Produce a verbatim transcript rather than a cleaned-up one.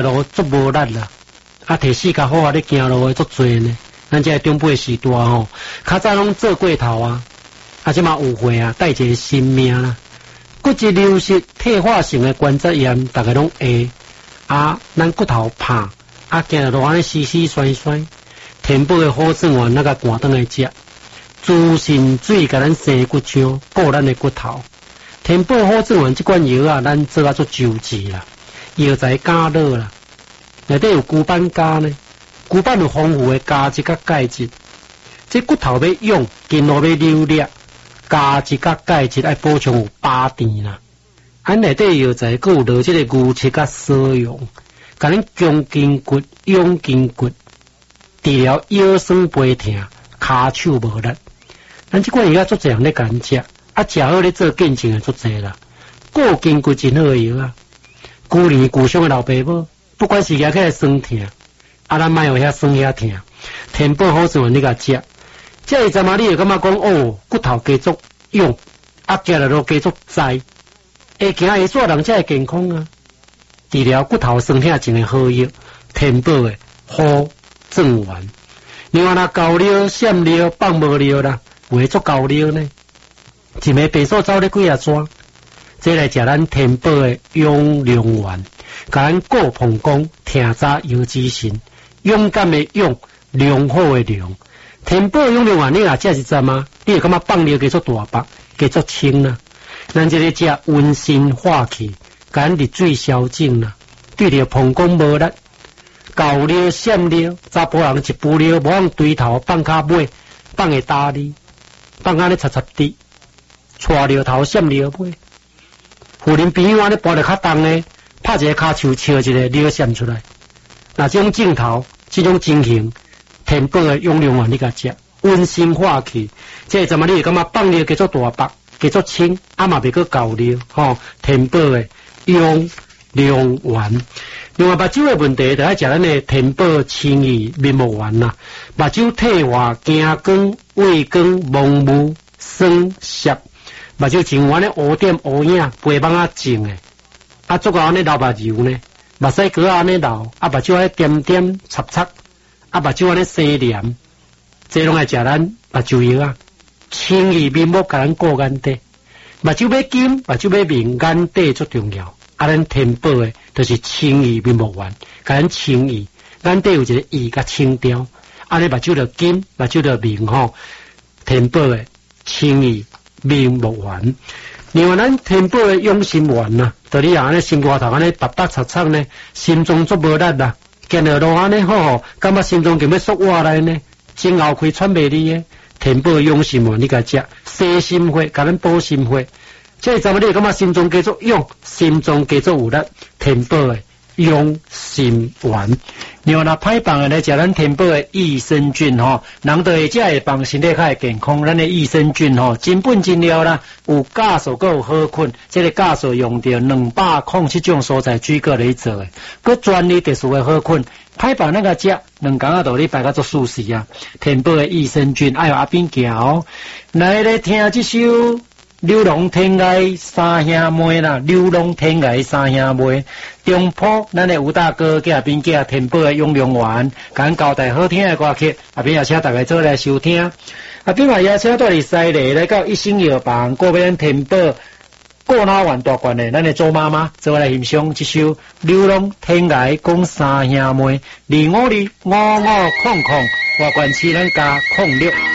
路足无力啦，啊，摕四脚好啊，咧行路诶足侪呢。咱这中辈时代吼，较早拢做过头啊，啊，即嘛有会啊，带一个性命啦。骨质流失、退化性诶关节炎，大概拢会啊，咱骨头怕啊，行路安尼死死衰衰。天宝诶好转丸那个寒顿来食，滋肾水甲咱生骨浆，补咱诶骨头。天宝好转丸即款药啊，咱做啊做周治啦，药材加热啦，内底有骨板加呢，骨板有丰富诶加质甲钙质，即骨头要用，筋络要溜力，加质甲钙质爱补充有八甜啦。咱内底药材佫有落即个牛膝甲使用，甲咱强筋骨、养筋骨。治疗腰酸背痛、骹手无力，咱即款药啊足侪人咧敢食，啊食好咧做见证诶足侪啦。固筋骨真好诶药啊，旧年旧伤诶老爸母，不管是举起来酸痛，啊咱莫有遐酸遐痛，天宝好转你甲食，这一阵嘛你会感觉讲哦，骨头加足用，啊行来都加足栽，会行会煞人才会健康啊。治疗骨头酸痛真诶好药，天宝诶好。正丸，另外啦，高料、闪料、放无料啦，有足高料呢。一枚白素走咧几啊抓，这来食咱天宝诶养良丸，甲咱顾膀胱、听早有之神，勇敢诶勇，良好诶良。天宝养良丸，你若食一针啊，你会感觉放料加足大白，加足清啦。咱这个食温心化气，甲咱入水消肿啦，对着膀胱无力。高料、闪料，查甫人一步料，无通堆头放骹尾，放会打你，放甲咧插插滴，带料头闪料尾。妇人朋友安尼搬着较重诶，拍一个骹手笑一个料闪出来。那这种镜头，这种情形，天宝诶用量丸你甲食，温心化气。这阵嘛你会感觉放料加足大白，加足清，啊嘛袂过高料，吼、哦，天宝诶用量丸。另外，目睭的问题，就爱食咱的天宝清益面膜丸啦。目睭退化、惊光、畏光、蒙雾、酸涩，目睭前弯的乌点乌影，背帮啊净诶，啊足够安尼流目油呢，目屎哥安尼流，啊目睭安尼点点插插，啊目睭安尼生黏，这拢爱食咱目睭药啊。清益面膜甲咱顾眼底，目睭要金，目睭要明，眼底最重要。啊，咱天宝诶，就是清益面膜丸，甲咱清益，眼底有一个益甲清调，安尼目睭就金，目睭就明吼。天宝诶清益面膜丸，另外咱天宝诶养心丸呐，就你安尼心肝头安尼白白擦擦呢，心脏足无力啦，行路路安尼吼，感觉心脏就要缩活来呢，前后开喘袂离诶。天宝养心丸你甲食，生心血，甲咱补心血。这阵你感觉心脏加足用，心脏加足有力，天宝诶养心丸。另外，若歹放诶来食咱天宝诶益生菌吼，人都会食会放身体较会健康。咱诶益生菌吼，真本真料啦，有酵素，佮有好菌。这个酵素用着两百零七种蔬菜水果来做诶，佮专利特殊诶好菌。歹放那个食，两工啊，道理摆甲做舒适啊。天宝诶益生菌，哎呦阿扁桥，来咧听这首。流浪天涯三兄妹啦，流浪天涯三兄妹，中埔咱的吴大哥佮阿边叫天宝的永良丸，甲交代好听的歌曲，阿边也请大家做来收听。阿边嘛也请带嚟西丽来到一心药房，过边天宝过脑丸大罐的，咱的周妈妈做来欣赏这首流浪天涯讲三兄妹，二五二五五空空，外关市咱加空六。